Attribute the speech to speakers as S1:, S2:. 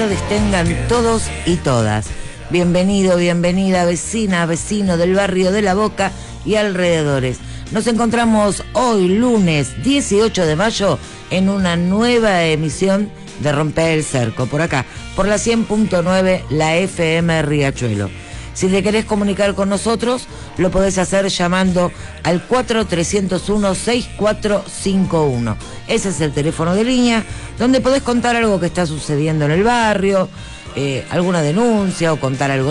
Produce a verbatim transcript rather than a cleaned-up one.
S1: tardes tengan todos y todas. Bienvenido, bienvenida, vecina, vecino del barrio de La Boca y alrededores. Nos encontramos hoy, lunes dieciocho de mayo, en una nueva emisión de Romper el Cerco, por acá, por la cien punto nueve, la F M Riachuelo. Si te querés comunicar con nosotros, lo podés hacer llamando al cuatro tres cero uno, seis cuatro cinco uno. Ese es el teléfono de línea, donde podés contar algo que está sucediendo en el barrio, eh, alguna denuncia o contar algo